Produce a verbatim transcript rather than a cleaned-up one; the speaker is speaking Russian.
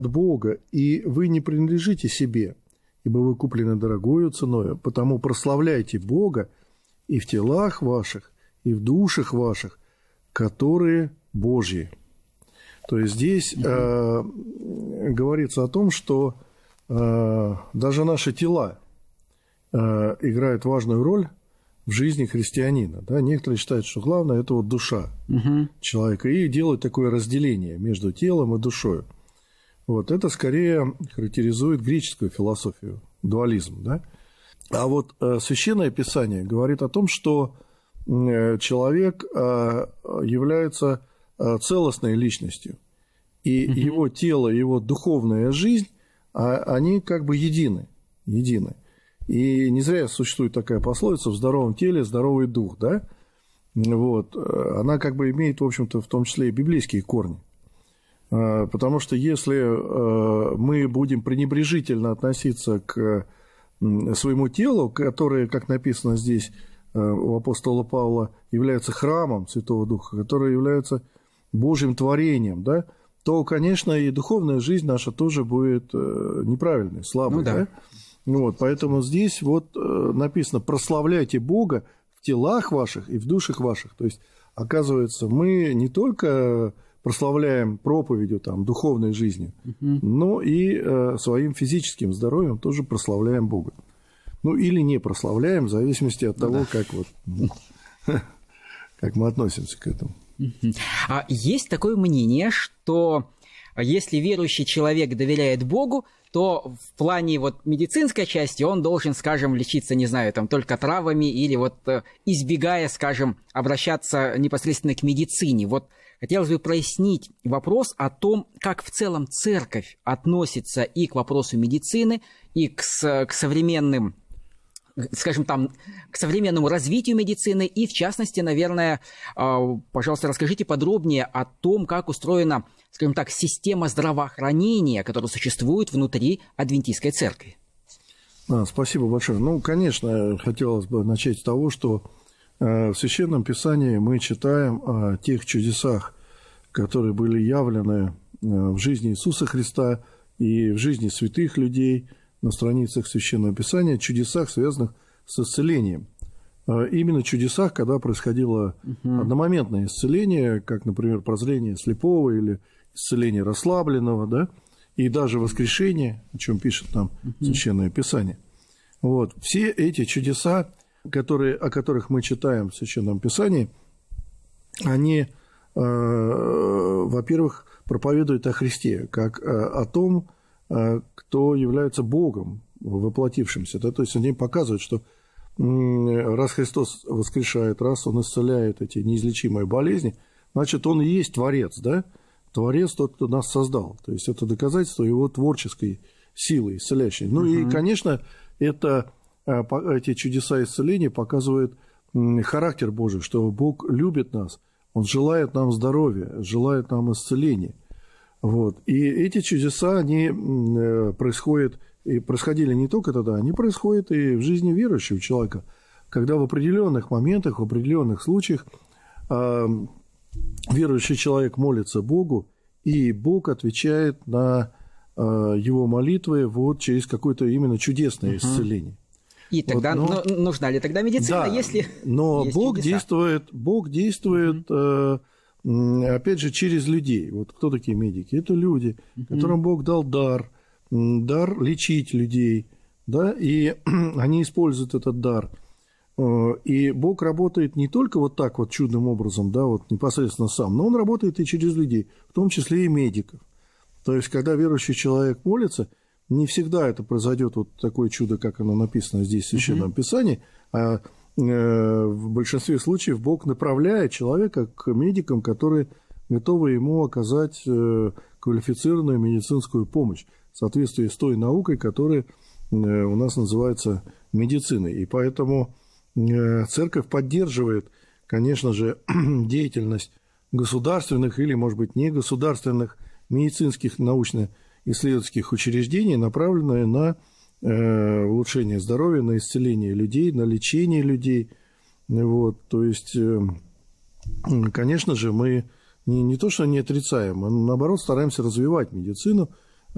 Бога, и вы не принадлежите себе, ибо вы куплены дорогою ценою, потому прославляйте Бога и в телах ваших, и в душах ваших, которые Божьи». То есть здесь э, говорится о том, что э, даже наши тела э, играют важную роль в жизни христианина. Да? Некоторые считают, что главное – это вот душа угу. человека, и делают такое разделение между телом и душой. Вот это скорее характеризует греческую философию, дуализм. Да? А вот э, Священное Писание говорит о том, что э, человек э, является э, целостной личностью, и mm-hmm. его тело, его духовная жизнь, а, они как бы едины, едины. И не зря существует такая пословица: в здоровом теле здоровый дух. Да? Вот. Она как бы имеет, в общем-то, в том числе и библейские корни. Потому что если мы будем пренебрежительно относиться к своему телу, которое, как написано здесь у апостола Павла, является храмом Святого Духа, которое является Божьим творением, да, то, конечно, и духовная жизнь наша тоже будет неправильной, слабой. Ну, да. Да? Вот, поэтому здесь вот написано: прославляйте Бога в телах ваших и в душах ваших. То есть, оказывается, мы не только прославляем проповедью, там, духовной жизнью, угу. но и э, своим физическим здоровьем тоже прославляем Бога. Ну, или не прославляем, в зависимости от ну, того, да. как, вот, как мы относимся к этому. Угу. А есть такое мнение, что если верующий человек доверяет Богу, то в плане вот медицинской части он должен, скажем, лечиться, не знаю, там, только травами или вот избегая, скажем, обращаться непосредственно к медицине. Вот хотелось бы прояснить вопрос о том, как в целом церковь относится и к вопросу медицины, и к, к современным, скажем там, к современному развитию медицины, и в частности, наверное, пожалуйста, расскажите подробнее о том, как устроена, скажем так, система здравоохранения, которая существует внутри Адвентистской церкви. А, спасибо большое. Ну, конечно, хотелось бы начать с того, что в Священном Писании мы читаем о тех чудесах, которые были явлены в жизни Иисуса Христа и в жизни святых людей на страницах Священного Писания, чудесах, связанных с исцелением. Именно чудесах, когда происходило угу. одномоментное исцеление, как, например, прозрение слепого или исцеление расслабленного, да, и даже воскрешение, о чем пишет нам угу. Священное Писание. Вот. Все эти чудеса, которые, о которых мы читаем в Священном Писании, они, э, во-первых, проповедуют о Христе, как э, о том, э, кто является Богом воплотившимся. Да? То есть они показывают, что э, раз Христос воскрешает, раз Он исцеляет эти неизлечимые болезни, значит, Он и есть Творец, да? Творец тот, кто нас создал. То есть это доказательство Его творческой силы исцеляющей. Ну uh-huh. и, конечно, это... эти чудеса исцеления показывают характер Божий, что Бог любит нас, Он желает нам здоровья, желает нам исцеления. Вот. И эти чудеса, они происходят, и происходили не только тогда, они происходят и в жизни верующего человека, когда в определенных моментах, в определенных случаях верующий человек молится Богу, и Бог отвечает на его молитвы вот через какое-то именно чудесное исцеление. И тогда вот, но, нужна ли тогда медицина, да, если но есть Бог чудеса? действует, Бог действует, mm-hmm. опять же, через людей. Вот кто такие медики? Это люди, mm-hmm. которым Бог дал дар, дар лечить людей, да, и они используют этот дар. И Бог работает не только вот так вот чудным образом, да, вот непосредственно сам, но Он работает и через людей, в том числе и медиков. То есть, когда верующий человек молится, не всегда это произойдет вот такое чудо, как оно написано здесь в Священном Писании, а в большинстве случаев Бог направляет человека к медикам, которые готовы ему оказать квалифицированную медицинскую помощь в соответствии с той наукой, которая у нас называется медициной. И поэтому церковь поддерживает, конечно же, деятельность государственных или, может быть, негосударственных медицинских научно-исследовательских учреждений, направленные на улучшение здоровья, на исцеление людей, на лечение людей. Вот, то есть, конечно же, мы не, не то, что не отрицаем, мы, наоборот, стараемся развивать медицину